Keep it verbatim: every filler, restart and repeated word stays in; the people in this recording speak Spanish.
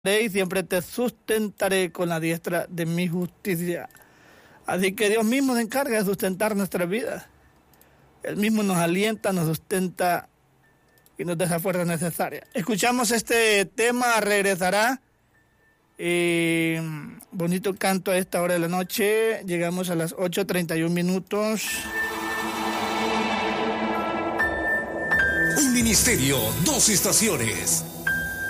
y siempre te sustentaré con la diestra de mi justicia. Así que Dios mismo se encarga de sustentar nuestras vidas. Él mismo nos alienta, nos sustenta y nos deja fuerza necesaria. Escuchamos este tema, Regresará. Eh, bonito canto a esta hora de la noche. Llegamos a las ocho treinta y un minutos. Un ministerio, dos estaciones.